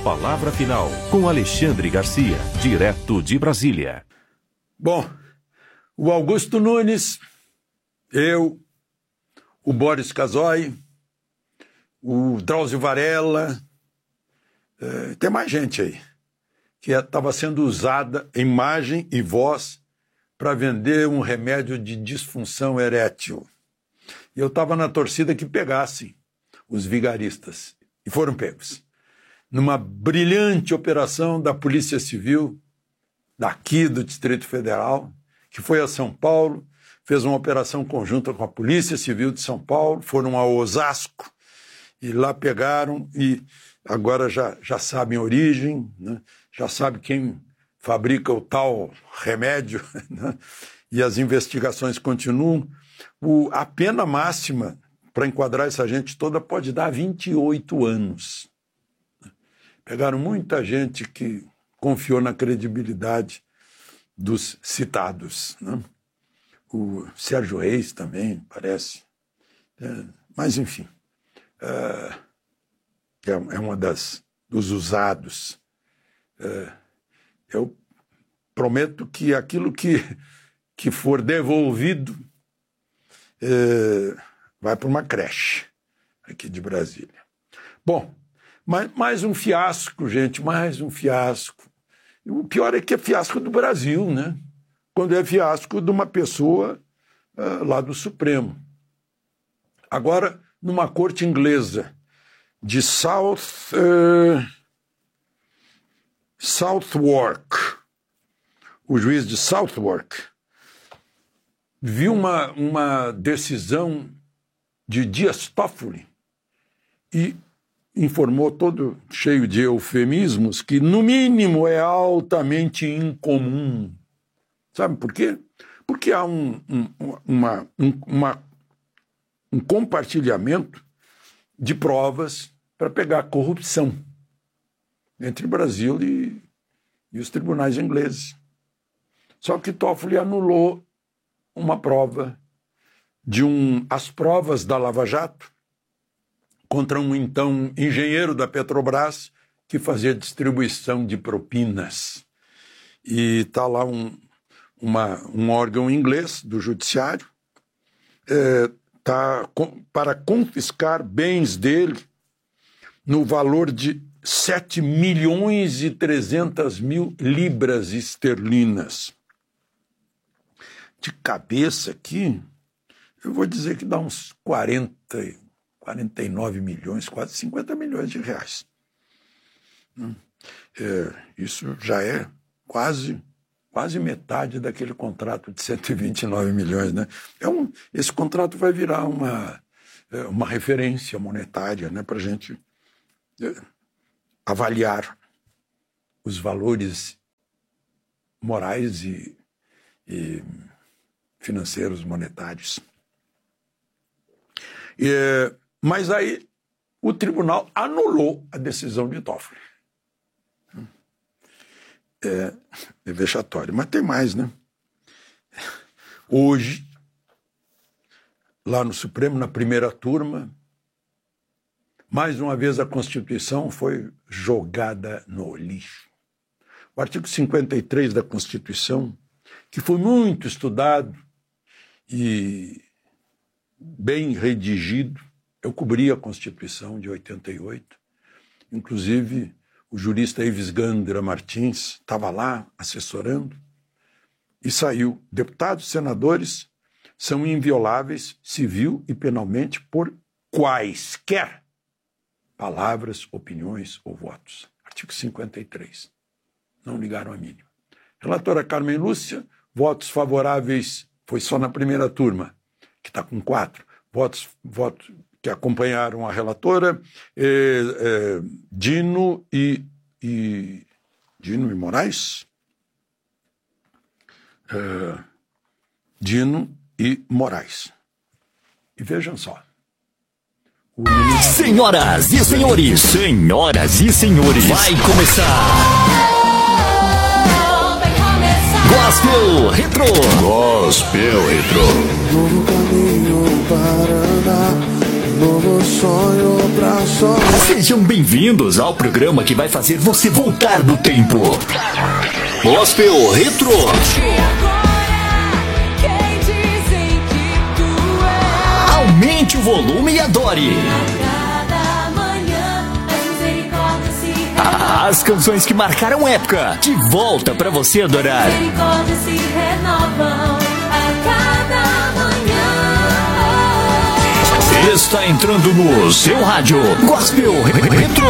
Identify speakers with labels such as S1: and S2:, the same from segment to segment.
S1: Palavra Final, com Alexandre Garcia, direto de Brasília.
S2: Bom, o Augusto Nunes, eu, o Boris Casoy, o Drauzio Varela, tem mais gente aí, que estava sendo usada imagem e voz para vender um remédio de disfunção erétil. E eu estava na torcida que pegassem os vigaristas, e foram pegos. Numa brilhante operação da Polícia Civil, daqui do Distrito Federal, que foi a São Paulo, fez uma operação conjunta com a Polícia Civil de São Paulo, foram a Osasco, e lá pegaram, e agora já sabem a origem, né? Já sabe quem fabrica o tal remédio, né? E as investigações continuam. A pena máxima para enquadrar essa gente toda pode dar 28 anos. Pegaram muita gente que confiou na credibilidade dos citados, né? O Sérgio Reis também, parece. Mas, enfim, é uma dos usados. Eu prometo que aquilo que for devolvido vai para uma creche aqui de Brasília. Bom, mais um fiasco, gente, mais um fiasco. E o pior é que é fiasco do Brasil, né? Quando é fiasco de uma pessoa lá do Supremo. Agora, numa corte inglesa de Southwark, o juiz de Southwark viu uma decisão de Dias Toffoli e informou, todo cheio de eufemismos, que, no mínimo, é altamente incomum. Sabe por quê? Porque há um compartilhamento de provas para pegar corrupção entre o Brasil e os tribunais ingleses. Só que Toffoli anulou uma prova as provas da Lava Jato contra um, então, engenheiro da Petrobras que fazia distribuição de propinas. E está lá um órgão inglês do judiciário para confiscar bens dele no valor de 7.300.000 libras esterlinas. De cabeça aqui, eu vou dizer que dá uns 49 milhões, quase 50 milhões de reais. Isso já é quase metade daquele contrato de 129 milhões, né? Esse contrato vai virar uma referência monetária, né, para a gente avaliar os valores morais e financeiros monetários. Mas aí o tribunal anulou a decisão de Toffoli. É vexatório, mas tem mais, né? Hoje, lá no Supremo, na primeira turma, mais uma vez a Constituição foi jogada no lixo. O artigo 53 da Constituição, que foi muito estudado e bem redigido, eu cobri a Constituição de 88, inclusive o jurista Ives Gandra Martins estava lá assessorando, e saiu: deputados e senadores são invioláveis civil e penalmente por quaisquer palavras, opiniões ou votos. Artigo 53. Não ligaram a mínima. Relatora Carmen Lúcia, votos favoráveis, foi só na primeira turma, que está com 4. Votos que acompanharam a relatora, Dino e Moraes? Dino e Moraes. E vejam só.
S3: Senhoras e senhores, vai começar. Gospel Retro.
S4: Novo caminho para andar, novo sonho pra sonhar.
S3: Sejam bem-vindos ao programa que vai fazer você voltar do tempo. Gospel Retro. Aumente o volume e adore. As canções que marcaram época, de volta pra você adorar.
S5: Misericórdia se renovam a cada manhã.
S3: Está entrando no seu rádio Gospel Retro.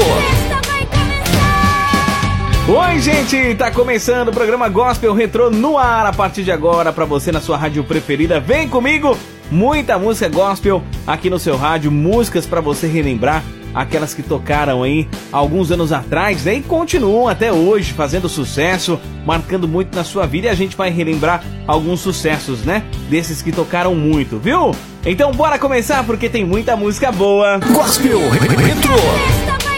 S6: Oi, gente, tá começando o programa Gospel Retro no ar a partir de agora pra você na sua rádio preferida. Vem comigo, muita música gospel aqui no seu rádio, músicas pra você relembrar aquelas que tocaram aí alguns anos atrás, né? E continuam até hoje fazendo sucesso, marcando muito na sua vida. E a gente vai relembrar alguns sucessos, né? Desses que tocaram muito, viu? Então bora começar porque tem muita música boa.
S3: Gospel Retro.